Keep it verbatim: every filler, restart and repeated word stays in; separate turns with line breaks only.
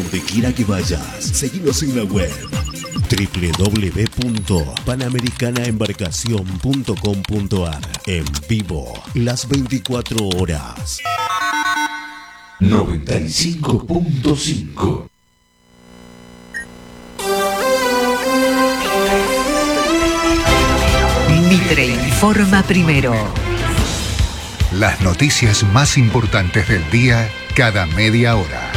donde quiera que vayas. Seguinos en la web doble u doble u doble u punto panamericana embarcación punto com punto a r. En vivo, las veinticuatro horas.
noventa y cinco punto cinco.
Mitre informa primero.
Las noticias más importantes del día cada media hora.